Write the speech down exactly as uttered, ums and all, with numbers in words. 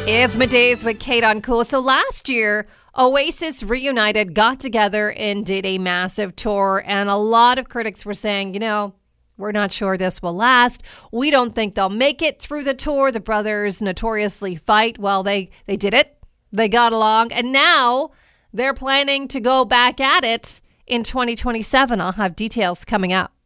It's Middays with Kate on Cool. So last year, Oasis reunited, got together, and did a massive tour. And a lot of critics were saying, you know, we're not sure this will last. We don't think they'll make it through the tour. The brothers notoriously fight. Well, they, they did it. They got along. And now they're planning to go back at it in twenty twenty-seven. I'll have details coming up.